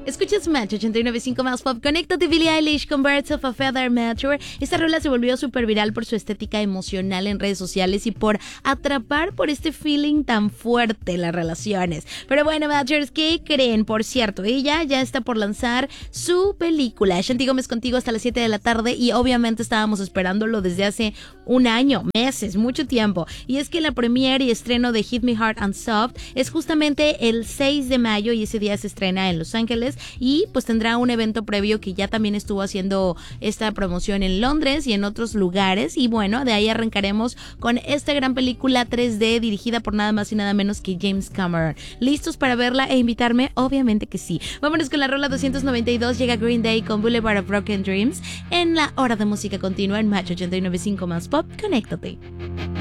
Escuchas Match 89.5 más pop. Conéctate, Billie Eilish con Birds of a Feather Matter. Esta rola se volvió súper viral por su estética emocional en redes sociales y por atrapar por este feeling tan fuerte en las relaciones. Pero bueno, Matchers, ¿qué creen? Por cierto, ella ya está por lanzar su película. Shanti Gómez contigo hasta las 7 de la tarde y obviamente estábamos esperándolo desde hace un año, meses, mucho tiempo. Y es que la premiere y estreno de Hit Me Hard and Soft es justamente el 6 de mayo y ese día se estrena en Los Ángeles. Y pues tendrá un evento previo que ya también estuvo haciendo esta promoción en Londres y en otros lugares. Y bueno, de ahí arrancaremos con esta gran película 3D dirigida por nada más y nada menos que James Cameron. ¿Listos para verla e invitarme? Obviamente que sí. Vámonos con la rola 292. Llega Green Day con Boulevard of Broken Dreams en la hora de música continua en Match 89.5 más pop. Conéctate.